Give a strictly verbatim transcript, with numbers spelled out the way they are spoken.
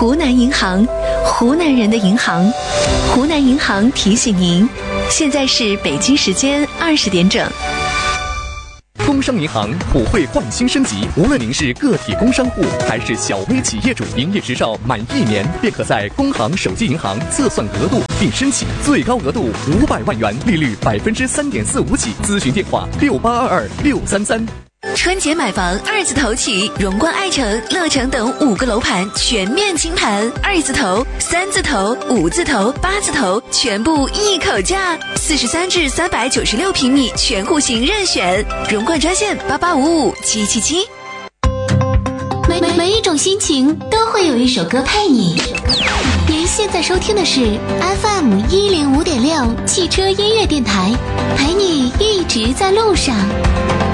湖南银行，湖南人的银行。湖南银行提醒您，现在是北京时间二十点整。 工商银行普惠换新升级，无论您是个体工商户还是小微企业主，营业执照满一年便可在工行手机银行测算额度并申请，最高额度五百万元，利率百分之三点四五起。咨询电话六八二二六三三。 春节买房二字头起，荣冠爱城、乐城等五个楼盘全面清盘，二字头、三字头、五字头、八字头全部一口价，四十三至三百九十六平米全户型任选。荣冠专线八八五五七七七。 每每一种心情都会有一首歌配你。您现在收听的是 F M 一零五点六汽车音乐电台，陪你一直在路上。